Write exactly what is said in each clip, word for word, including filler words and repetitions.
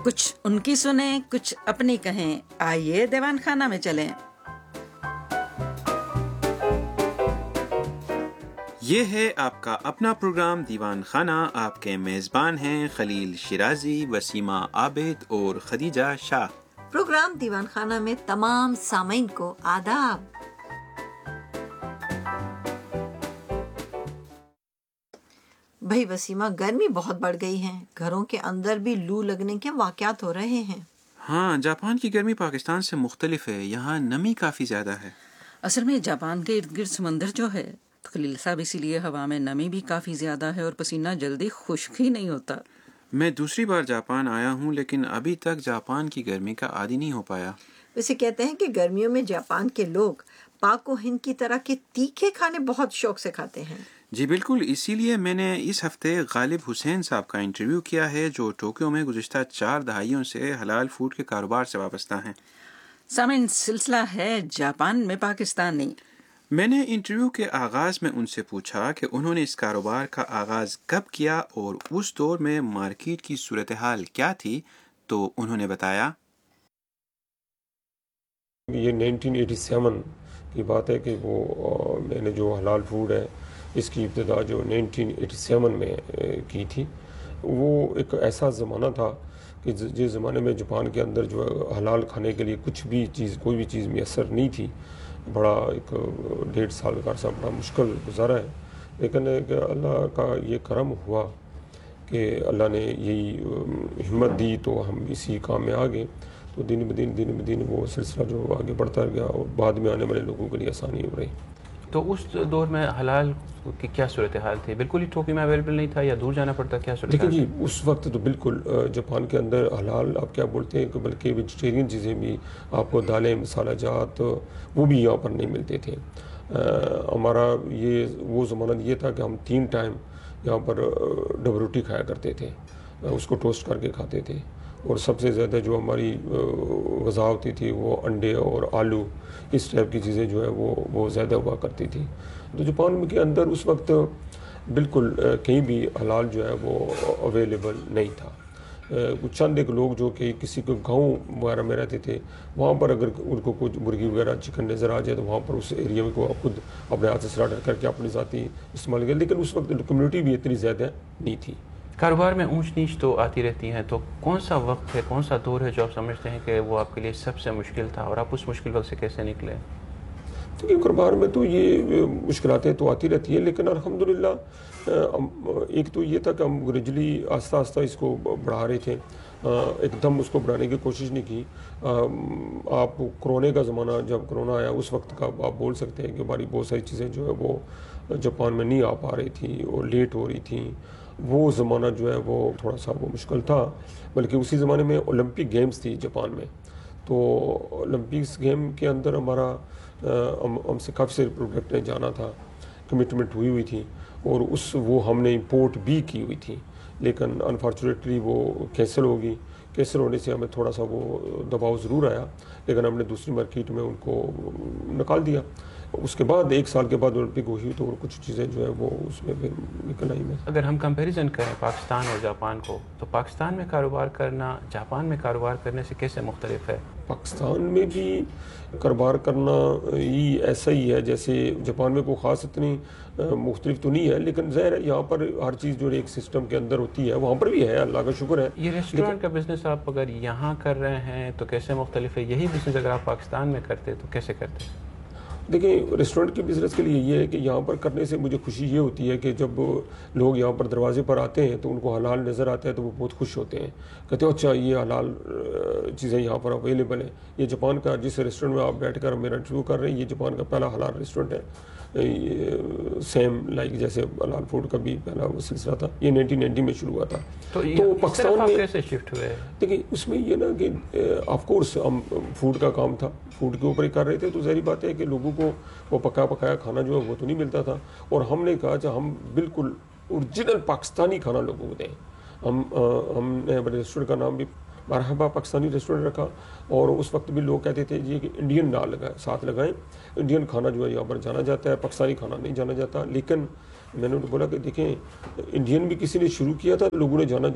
کچھ ان کی سنیں، کچھ اپنی کہیں، آئیے دیوان خانہ میں چلیں۔ یہ ہے آپ کا اپنا پروگرام دیوان خانہ۔ آپ کے میزبان ہیں خلیل شیرازی، وسیمہ عابد اور خدیجہ شاہ۔ پروگرام دیوان خانہ میں تمام سامعین کو آداب۔ بھائی وسیمہ، گرمی بہت بڑھ گئی ہے، گھروں کے اندر بھی لو لگنے کے واقعات ہو رہے ہیں۔ ہاں، جاپان کی گرمی پاکستان سے مختلف ہے، یہاں نمی کافی زیادہ ہے۔ اصل میں جاپان کے ارد گرد سمندر جو ہے تو خلیل صاحب، اسی لیے ہوا میں نمی بھی کافی زیادہ ہے اور پسینہ جلدی خشک ہی نہیں ہوتا۔ میں دوسری بار جاپان آیا ہوں لیکن ابھی تک جاپان کی گرمی کا عادی نہیں ہو پایا۔ ویسے کہتے ہیں کہ گرمیوں میں جاپان کے لوگ پاک و ہند کی طرح کے تیکھے کھانے بہت شوق سے کھاتے ہیں۔ جی بالکل، اسی لیے میں نے اس ہفتے غالب حسین صاحب کا انٹرویو کیا ہے جو ٹوکیو میں گزشتہ چار دہائیوں سے حلال فوڈ کے کاروبار سے وابستہ ہیں۔ سامعین، سلسلہ ہے جاپان میں پاکستانی۔ میں نے انٹرویو کے آغاز میں ان سے پوچھا کہ انہوں نے اس کاروبار کا آغاز کب کیا اور اس دور میں مارکیٹ کی صورتحال کیا تھی، تو انہوں نے بتایا یہ نائنٹین ایٹی سیون کی بات ہے کہ وہ میں نے جو حلال فوڈ ہے اس کی ابتدا جو نائنٹین ایٹی سیون میں کی تھی۔ وہ ایک ایسا زمانہ تھا کہ جس زمانے میں جاپان کے اندر جو حلال کھانے کے لیے کچھ بھی چیز کوئی بھی چیز میسر نہیں تھی۔ بڑا ایک ڈیڑھ سال کا عرصہ بڑا مشکل گزارا ہے، لیکن اللہ کا یہ کرم ہوا کہ اللہ نے یہی ہمت دی تو ہم اسی کام میں آ گئے، تو دن بدن دن بدن وہ سلسلہ جو آگے بڑھتا گیا اور بعد میں آنے والے لوگوں کے لیے آسانی ہو رہی۔ تو اس دور میں حلال کی کیا صورتحال تھی؟ بالکل ہی ٹوکیو میں اویلیبل نہیں تھا یا دور جانا پڑتا؟ کیا صورتحال؟ دیکھیں جی، اس وقت تو بالکل جاپان کے اندر حلال آپ کیا بولتے ہیں کہ بلکہ ویجیٹیرین چیزیں بھی آپ کو دالیں، مسالہ جات وہ بھی یہاں پر نہیں ملتے تھے۔ ہمارا یہ وہ زمانہ یہ تھا کہ ہم تین ٹائم یہاں پر ڈبل روٹی کھایا کرتے تھے، اس کو ٹوسٹ کر کے کھاتے تھے، اور سب سے زیادہ جو ہماری غذا ہوتی تھی وہ انڈے اور آلو، اس ٹائپ کی چیزیں جو ہے وہ وہ زیادہ ہوا کرتی تھی۔ تو جاپان کے اندر اس وقت بالکل کہیں بھی حلال جو ہے وہ اویلیبل نہیں تھا۔ کچھ چند ایک لوگ جو کہ کسی کو گاؤں وغیرہ میں رہتے تھے، وہاں پر اگر ان کو کچھ مرغی وغیرہ چکن نظر آ جائے تو وہاں پر اس ایریا میں کو خود اپنے ہاتھ سے سلاٹر کر کے اپنی ذاتی استعمال کیا، لیکن اس وقت کمیونٹی بھی اتنی زیادہ نہیں تھی۔ کاروبار میں اونچ نیچ تو آتی رہتی ہیں، تو کون سا وقت ہے، کون سا دور ہے جو آپ سمجھتے ہیں کہ وہ آپ کے لیے سب سے مشکل تھا اور آپ اس مشکل وقت سے کیسے نکلے؟ کیونکہ کاروبار میں تو یہ مشکلاتیں تو آتی رہتی ہیں، لیکن الحمدللہ ایک تو یہ تھا کہ ہم گریجولی آہستہ آہستہ اس کو بڑھا رہے تھے، ایک دم اس کو بڑھانے کی کوشش نہیں کی۔ آپ کرونے کا زمانہ جب کرونا آیا اس وقت کا آپ بول سکتے ہیں کہ ہماری بہت ساری چیزیں جو ہے وہ جاپان میں نہیں آ پا رہی تھیں اور لیٹ ہو رہی تھیں۔ وہ زمانہ جو ہے وہ تھوڑا سا وہ مشکل تھا، بلکہ اسی زمانے میں اولمپک گیمز تھی جاپان میں، تو اولمپکس گیم کے اندر ہمارا ہم سے کافی سارے پروڈکٹ نے جانا تھا، کمٹمنٹ ہوئی ہوئی تھی، اور اس وہ ہم نے امپورٹ بھی کی ہوئی تھی، لیکن انفارچونیٹلی وہ کینسل ہوگی۔ کینسل ہونے سے ہمیں تھوڑا سا وہ دباؤ ضرور آیا، لیکن ہم نے دوسری مارکیٹ میں ان کو نکال دیا۔ اس کے بعد ایک سال کے بعد اولمپک ہوئی تو اور کچھ چیزیں جو ہے وہ اس میں پھر نکل آئی میں۔ اگر ہم کمپیریزن کریں پاکستان اور جاپان کو، تو پاکستان میں کاروبار کرنا جاپان میں کاروبار کرنے سے کیسے مختلف ہے؟ پاکستان میں بھی کاروبار کرنا ہی ایسا ہی ہے جیسے جاپان میں، کوئی خاص اتنی مختلف تو نہیں ہے، لیکن ظاہر ہے یہاں پر ہر چیز جو ایک سسٹم کے اندر ہوتی ہے وہاں پر بھی ہے، اللہ کا شکر ہے۔ یہ ریسٹورینٹ کا بزنس آپ اگر یہاں کر رہے ہیں تو کیسے مختلف ہے؟ یہی بزنس اگر آپ پاکستان میں کرتے تو کیسے کرتے؟ دیکھیں، ریسٹورنٹ کے بزنس کے لیے یہ ہے کہ یہاں پر کرنے سے مجھے خوشی یہ ہوتی ہے کہ جب لوگ یہاں پر دروازے پر آتے ہیں تو ان کو حلال نظر آتا ہے تو وہ بہت خوش ہوتے ہیں، کہتے ہیں اچھا یہ حلال چیزیں یہاں پر اویلیبل ہیں۔ یہ جاپان کا جس ریسٹورنٹ میں آپ بیٹھ کر میرا انٹرویو کر رہے ہیں، یہ جاپان کا پہلا حلال ریسٹورنٹ ہے، سیم لائک جیسے حلال فوڈ کا بھی پہلا وہ سلسلہ تھا، یہ نائنٹین نائنٹی میں شروع ہوا تھا۔ تو پاکستان میں کیسے شفٹ ہوئے؟ دیکھیں اس میں یہ نا کہ آف کورس ہم فوڈ کا کام تھا، فوڈ کے اوپر ہی کر رہے تھے، تو ظاہری بات ہے کہ لوگوں کو وہ پکا پکایا کھانا جو ہے وہ تو نہیں ملتا تھا، اور ہم نے کہا کہ ہم بالکل اوریجنل پاکستانی کھانا لوگوں کو دیں۔ ہم ہم نے اپنے ریسٹورنٹ کا نام بھی مرحبا پاکستانی ریسٹورنٹ رکھا، اور اس وقت بھی لوگ کہتے تھے جی کہ انڈین نہ لگائیں، ساتھ لگائیں، انڈین کھانا جو ہے یہاں پر جانا جاتا ہے، پاکستانی کھانا نہیں جانا جاتا۔ لیکن میں نے بولا کہ دیکھیں انڈین بھی کسی نے شروع کیا تھا، لوگوں نے جانا جا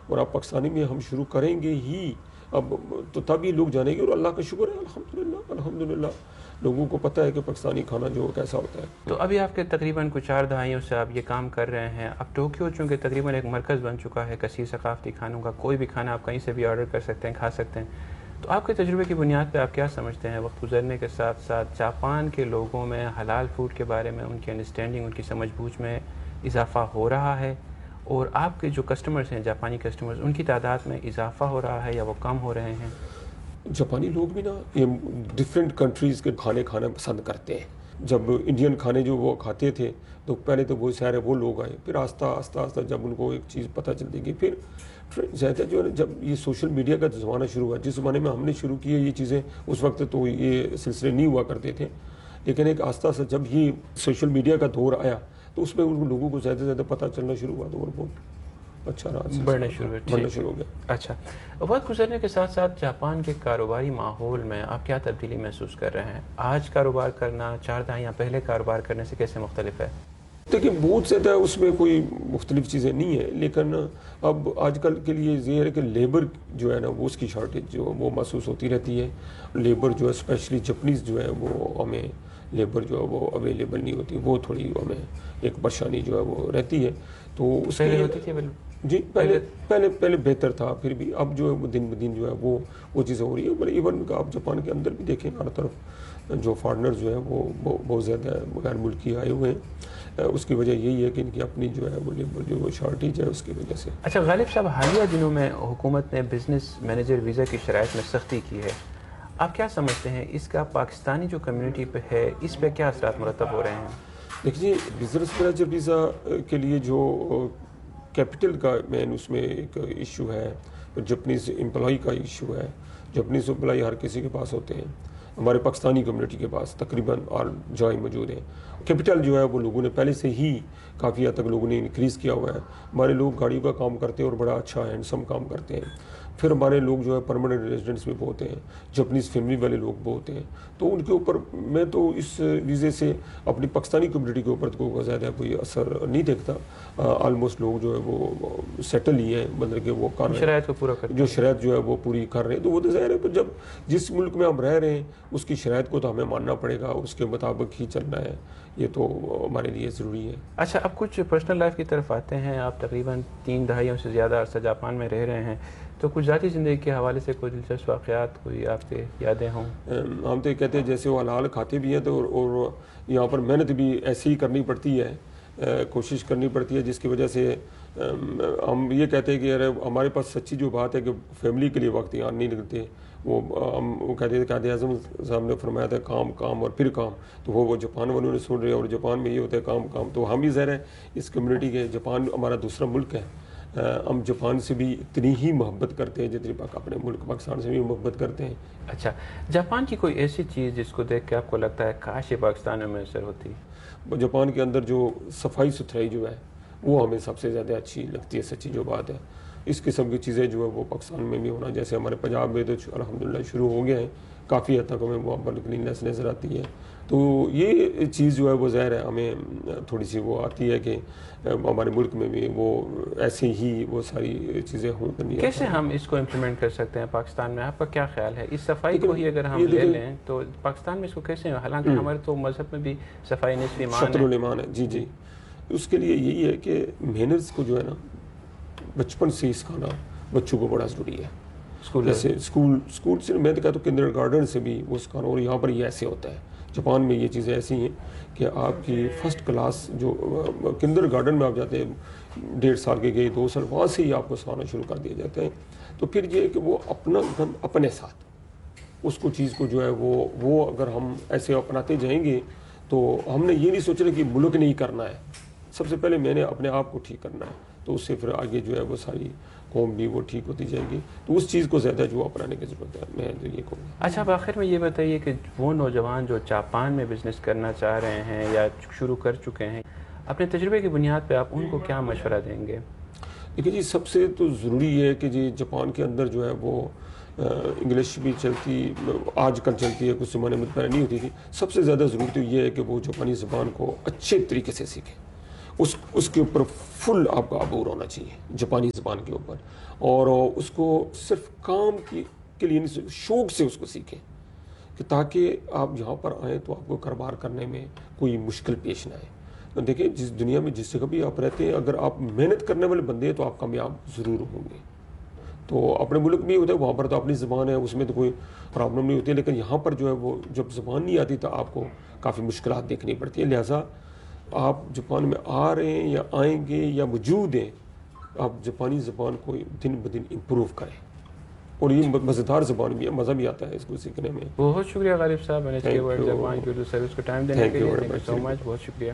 اور آپ پاکستانی میں ہم شروع کریں گے ہی اب تو تب یہ لوگ جانیں گے. اور اللہ کا شکر ہے الحمدللہ الحمدللہ لوگوں کو پتہ ہے کہ پاکستانی کھانا جو کیسا ہوتا ہے. تو ابھی آپ کے تقریباً کچھ چار دہائیوں سے آپ یہ کام کر رہے ہیں. اب ٹوکیو چونکہ تقریباً ایک مرکز بن چکا ہے کثیر ثقافتی کھانوں کا, کوئی بھی کھانا آپ کہیں سے بھی آرڈر کر سکتے ہیں, کھا سکتے ہیں. تو آپ کے تجربے کی بنیاد پہ آپ کیا سمجھتے ہیں وقت گزرنے کے ساتھ ساتھ جاپان کے لوگوں میں حلال فوڈ کے بارے میں ان کی انڈرسٹینڈنگ, ان کی سمجھ بوجھ میں اضافہ ہو رہا ہے, اور آپ کے جو کسٹمرز ہیں جاپانی کسٹمرز ان کی تعداد میں اضافہ ہو رہا ہے یا وہ کم ہو رہے ہیں؟ جاپانی لوگ بھی نا یہ ڈفرینٹ کنٹریز کے کھانے کھانا پسند کرتے ہیں. جب انڈین کھانے جو وہ کھاتے تھے تو پہلے تو وہ سارے وہ لوگ آئے, پھر آہستہ آہستہ آہستہ جب ان کو ایک چیز پتہ چلتی گئی, پھر زیادہ جو ہے جب یہ سوشل میڈیا کا زمانہ شروع ہوا, جس زمانے میں ہم نے شروع کیے یہ چیزیں اس وقت تو یہ سلسلے نہیں ہوا کرتے تھے, لیکن ایک آہستہ آہستہ جب یہ سوشل میڈیا کا دور آیا تو اس میں ان لوگوں کو زیادہ سے زیادہ پتہ چلنا شروع ہوا, تو وہ بہت اچھا رہا, بڑھنا شروع بڑھنا شروع ہو گیا. اچھا, وقت گزرنے کے ساتھ ساتھ جاپان کے کاروباری ماحول میں آپ کیا تبدیلی محسوس کر رہے ہیں؟ آج کاروبار کرنا چار دہائیاں پہلے کاروبار کرنے سے کیسے مختلف ہے؟ دیکھیں بہت زیادہ اس میں کوئی مختلف چیزیں نہیں ہیں, لیکن اب آج کل کے لیے یہ ہے کہ لیبر جو ہے نا وہ اس کی شارٹیج جو وہ محسوس ہوتی رہتی ہے. لیبر جو ہے اسپیشلی جپنیز جو ہے وہ ہمیں لیبر جو ہے وہ اویلیبل نہیں ہوتی, وہ تھوڑی ہمیں ایک پریشانی جو ہے وہ رہتی ہے. تو اس پہلے ہوتی تھی جی پہلے پہلے پہلے بہتر تھا, پھر بھی اب جو ہے وہ دن بدن جو ہے وہ وہ چیزیں ہو رہی ہیں. بلکہ ایون آپ جاپان کے اندر بھی دیکھیں ہر طرف جو فارنر جو ہے وہ بہت زیادہ غیر ملکی آئے ہوئے ہیں. اس کی وجہ یہی ہے کہ ان کی اپنی جو ہے وہ لیبر جو شارٹیج ہے اس کی وجہ سے. اچھا غالب صاحب, حالیہ دنوں میں حکومت نے بزنس مینیجر ویزا کی شرائط میں سختی کی ہے, آپ کیا سمجھتے ہیں اس کا پاکستانی جو کمیونٹی پہ ہے اس پہ کیا اثرات مرتب ہو رہے ہیں؟ دیکھیے بزنس مینیجر ویزا کے لیے جو کیپٹل کا مین اس میں ایک ایشو ہے, جپنیز امپلائی کا ایشو ہے. جپنیز امپلائی ہر کسی کے پاس ہوتے ہیں, ہمارے پاکستانی کمیونٹی کے پاس تقریباً اور جوائے موجود ہیں. کیپٹل جو ہے وہ لوگوں نے پہلے سے ہی کافی حد تک لوگوں نے انکریز کیا ہوا ہے. ہمارے لوگ گاڑیوں کا کام کرتے ہیں اور بڑا اچھا ہینڈسم کام کرتے ہیں. پھر ہمارے لوگ جو ہے پرماننٹ ریزیڈنٹس بھی بہت ہیں, جپنیز فیملی والے لوگ بہت ہیں. تو ان کے اوپر میں تو اس ویزے سے اپنی پاکستانی کمیونٹی کے اوپر تو زیادہ کوئی اثر نہیں دیکھتا. آلموسٹ لوگ جو ہے وہ سیٹل ہی ہیں, مطلب کہ وہ کر شرائط کو پورا کر جو شرائط جو ہے وہ پوری کر رہے ہیں. تو وہ تو ظاہر ہے جب جس ملک میں ہم رہ رہے ہیں اس کی شرائط کو تو ہمیں ماننا پڑے گا, اس کے مطابق ہی چلنا ہے, یہ تو ہمارے لیے ضروری ہے. اچھا, اب کچھ پرسنل لائف کی طرف آتے ہیں. آپ تقریباً تین دہائیوں سے زیادہ عرصہ جاپان میں رہ رہے ہیں, تو کچھ ذاتی زندگی کے حوالے سے کوئی دلچسپ واقعات کوئی آپ کے یادیں ہوں؟ ہم تو یہ کہتے ہیں جیسے وہ حلال کھاتے بھی ہیں تو اور یہاں پر محنت بھی ایسی ہی کرنی پڑتی ہے, کوشش کرنی پڑتی ہے, جس کی وجہ سے ہم یہ کہتے ہیں کہ یار ہمارے پاس سچی جو بات ہے کہ فیملی کے لیے وقت یہاں نہیں لگتے. وہ ہم وہ کہتے تھے قائد اعظم صاحب نے فرمایا تھا کام کام اور پھر کام, تو وہ وہ جاپان والوں نے سن رہے, اور جاپان میں یہ ہوتا ہے کام کام. تو ہم بھی ظاہر ہے اس کمیونٹی کے, جاپان ہمارا دوسرا ملک ہے, ہم جاپان سے بھی اتنی ہی محبت کرتے ہیں جتنی اپنے ملک پاکستان سے بھی محبت کرتے ہیں. اچھا, جاپان کی کوئی ایسی چیز جس کو دیکھ کے آپ کو لگتا ہے کاش یہ پاکستان میں میسر ہوتی؟ جاپان کے اندر جو صفائی ستھرائی جو ہے وہ ہمیں سب سے زیادہ اچھی لگتی ہے, سچی جو بات ہے. اس قسم کی چیزیں جو ہے وہ پاکستان میں بھی ہونا, جیسے ہمارے پنجاب میں تو الحمدللہ شروع ہو گئے ہیں, کافی حد تک ہمیں وہاں پر کلیننس نظر آتی ہے. تو یہ چیز جو ہے وہ ظاہر ہے ہمیں تھوڑی سی وہ آتی ہے کہ ہمارے ملک میں بھی وہ ایسے ہی وہ ساری چیزیں ہوں. کیسے ہم اس کو امپلیمنٹ کر سکتے ہیں پاکستان میں؟ آپ کا کیا خیال ہے اس صفائی کو ہی اگر ہم لے لیں تو پاکستان میں اس کو کیسے, حالانکہ ہمارے تو مذہب میں بھی صفائی نصف ایمان ہے, شطر الایمان ہے. جی جی اس کے لیے یہی ہے کہ محنت کو جو ہے نا بچپن سے ہی سکھانا بچوں کو بڑا ضروری ہے. جیسے اسکول اسکول سے میں تو کہتا ہوں کنڈر گارڈن سے بھی وہ سکھانا, اور یہاں پر یہ ایسے ہوتا ہے. جاپان میں یہ چیزیں ایسی ہیں کہ آپ کی فرسٹ کلاس جو کنڈر گارڈن میں آپ جاتے ہیں ڈیڑھ سال کے گئے دو سال, وہاں سے ہی آپ کو سکھانا شروع کر دیا جاتا ہے. تو پھر یہ کہ وہ اپنا گن اپنے ساتھ اس کو چیز کو جو ہے وہ وہ اگر ہم ایسے اپناتے جائیں گے تو ہم نے یہ نہیں سوچنا کہ ملک نہیں کرنا ہے, سب سے پہلے میں نے اپنے آپ کو ٹھیک کرنا ہے, تو اس سے پھر آگے جو ہے وہ ساری قوم بھی وہ ٹھیک ہوتی جائے گی. تو اس چیز کو زیادہ جو اپنانے کی ضرورت ہے, میں تو یہ کہوں گا. اچھا, آخر میں یہ بتائیے کہ وہ نوجوان جو جاپان میں بزنس کرنا چاہ رہے ہیں یا شروع کر چکے ہیں, اپنے تجربے کی بنیاد پہ آپ ان کو کیا مشورہ دیں گے؟ دیکھیے جی, سب سے تو ضروری ہے کہ جی جاپان کے اندر جو ہے وہ انگلش بھی چلتی, آج کل چلتی ہے, کچھ زمانے میں پہلے نہیں ہوتی تھی. سب سے زیادہ ضروری تو یہ ہے کہ وہ جاپانی زبان کو اچھے طریقے سے سیکھیں, اس اس کے اوپر فل آپ کا عبور ہونا چاہیے جاپانی زبان کے اوپر, اور اس کو صرف کام کی کے لیے نہیں, شوق سے اس کو سیکھیں کہ تاکہ آپ یہاں پر آئیں تو آپ کو کاروبار کرنے میں کوئی مشکل پیش نہ آئے. دیکھیں جس دنیا میں جس جگہ بھی آپ رہتے ہیں, اگر آپ محنت کرنے والے بندے ہیں تو آپ کامیاب ضرور ہوں گے. تو اپنے ملک میں ہوتا ہے, وہاں پر تو اپنی زبان ہے, اس میں تو کوئی پرابلم نہیں ہوتی ہے, لیکن یہاں پر جو ہے وہ جب زبان نہیں آتی تو آپ کو کافی مشکلات دیکھنی پڑتی ہیں. لہٰذا آپ جاپان میں آ رہے ہیں یا آئیں گے یا موجود ہیں, آپ جاپانی زبان کو دن بدن امپروو کریں, اور یہ مزیدار زبان بھی ہے, مزہ بھی آتا ہے اس کو سیکھنے میں. بہت شکریہ غالب صاحب این ایچ کے ورلڈ زبان کی اردو سروس کو ٹائم دینے کے لیے. تھینک یو سو مچ, بہت شکریہ.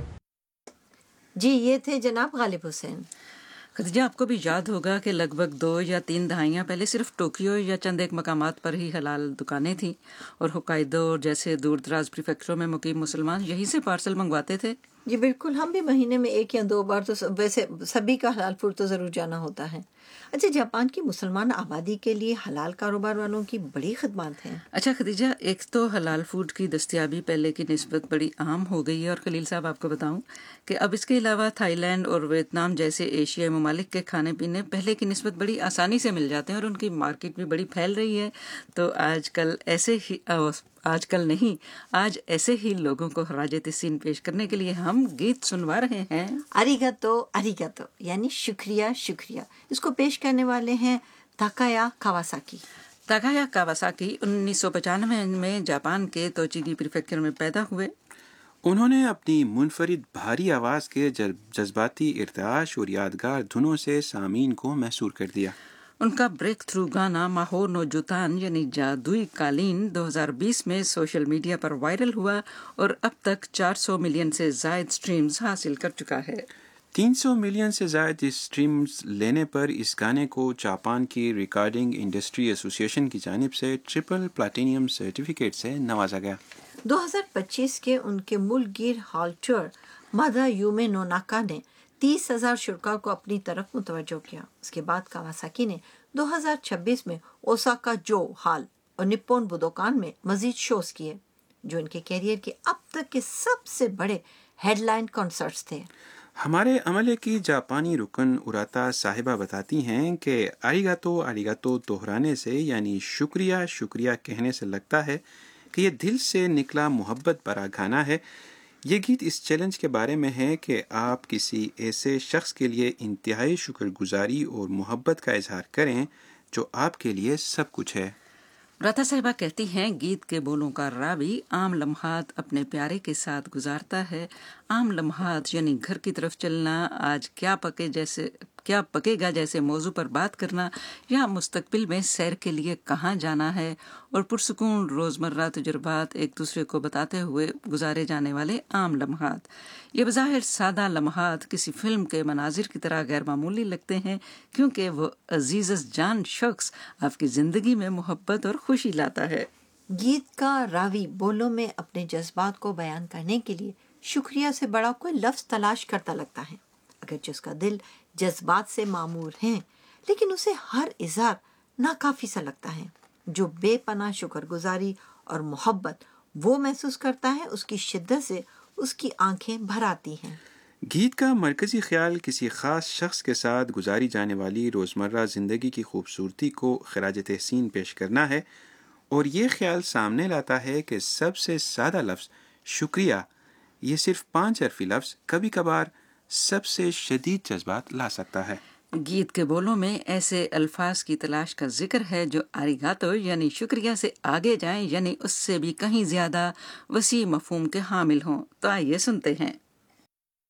جی یہ تھے جناب غالب حسین. خدیجہ, آپ کو بھی یاد ہوگا کہ لگ بھگ دو یا تین دہائیاں پہلے صرف ٹوکیو یا چند ایک مقامات پر ہی حلال دکانیں تھیں, اور ہوکائیدو جیسے دور دراز پریفیکچروں میں مقیم مسلمان یہیں سے پارسل منگواتے تھے. جی بالکل, ہم بھی مہینے میں ایک یا دو بار تو ویسے سبھی کا حلال فوڈ تو ضرور جانا ہوتا ہے. اچھا, جاپان کی مسلمان آبادی کے لیے حلال کاروبار والوں کی بڑی خدمات ہیں. اچھا خدیجہ, ایک تو حلال فوڈ کی دستیابی پہلے کی نسبت بڑی عام ہو گئی ہے, اور خلیل صاحب آپ کو بتاؤں کہ اب اس کے علاوہ تھائی لینڈ اور ویتنام جیسے ایشیائی ممالک کے کھانے پینے پہلے کی نسبت بڑی آسانی سے مل جاتے ہیں, اور ان کی مارکیٹ بھی بڑی پھیل رہی ہے. تو آج کل ایسے ہی آج کل نہیں آج ایسے ہی لوگوں کو خراج تحسین پیش کرنے کے لیے ہم گیت سنوا رہے ہیں. اریگاتو اریگاتو یعنی شکریہ شکریہ. اس کو پیش کرنے والے ہیں تاکایا کاواساکی. تاکایا کاواساکی انیس سو پچانوے میں جاپان کے توچیگی پریفیکچر میں پیدا ہوئے. انہوں نے اپنی منفرد بھاری آواز کے جذباتی ارتعاش اور یادگار دھنوں سے سامعین کو محصور کر دیا. ان کا بریک تھرو گانا ماہو نو جوتان یعنی جادوئی قالین دو ہزار بیس میں سوشل میڈیا پر وائرل ہوا, اور اب تک چار سو ملین سے زائد سٹریمز حاصل کر چکا ہے. تین سو ملین سے زائد سٹریمز لینے پر اس گانے کو جاپان کی ریکارڈنگ انڈسٹری ایسوسی ایشن کی جانب سے ٹرپل پلاٹینیم سرٹیفکیٹ سے نوازا گیا. دو ہزار پچیس کے ان کے ملک گیر ہال ٹور مادا یومے نو ناکا نے تیس ہزار شرکا کو اپنی طرف متوجہ کیا. اس کے بعد کاواساکی نے دو ہزار چھبیس میں اوساکا جو ہال اور نپون بودوکان میں مزید شوز کیے, جو ان کے کیریئر کے اب تک کے سب سے بڑے ہیڈ لائن کنسرٹس تھے. ہمارے عملے کی جاپانی رکن اراتا صاحبہ بتاتی ہیں کہ آریگاتو آریگاتو دہرانے سے یعنی شکریہ شکریہ کہنے سے لگتا ہے کہ یہ دل سے نکلا محبت بھرا گانا ہے. یہ گیت اس چیلنج کے بارے میں ہے کہ آپ کسی ایسے شخص کے لیے انتہائی شکر گزاری اور محبت کا اظہار کریں جو آپ کے لیے سب کچھ ہے. راتا صاحبہ کہتی ہیں, گیت کے بولوں کا راوی عام لمحات اپنے پیارے کے ساتھ گزارتا ہے. عام لمحات یعنی گھر کی طرف چلنا, آج کیا پکے جیسے کیا پکے گا جیسے موضوع پر بات کرنا, یا مستقبل میں سیر کے لیے کہاں جانا ہے, اور پرسکون روزمرہ تجربات ایک دوسرے کو بتاتے ہوئے گزارے جانے والے عام لمحات. یہ بظاہر سادہ لمحات کسی فلم کے مناظر کی طرح غیر معمولی لگتے ہیں, کیونکہ وہ عزیز جان شخص آپ کی زندگی میں محبت اور خوشی لاتا ہے. گیت کا راوی بولوں میں اپنے جذبات کو بیان کرنے کے لیے شکریہ سے بڑا کوئی لفظ تلاش کرتا لگتا ہے. اگرچہ اس کا دل جذبات سے معمور ہے, لیکن اسے ہر اظہار ناکافی سا لگتا ہے. جو بے پناہ شکر گزاری اور محبت وہ محسوس کرتا ہے, اس کی شدت سے اس کی آنکھیں بھر آتی ہیں. گیت کا مرکزی خیال کسی خاص شخص کے ساتھ گزاری جانے والی روزمرہ زندگی کی خوبصورتی کو خراج تحسین پیش کرنا ہے, اور یہ خیال سامنے لاتا ہے کہ سب سے سادہ لفظ شکریہ, یہ صرف پانچ حرفی لفظ کبھی کبھار سب سے شدید جذبات لا سکتا ہے. گیت کے بولوں میں ایسے الفاظ کی تلاش کا ذکر ہے جو آریگاتو یعنی شکریہ سے آگے جائیں, یعنی اس سے بھی کہیں زیادہ وسیع مفہوم کے حامل ہوں. تو آئیے سنتے ہیں.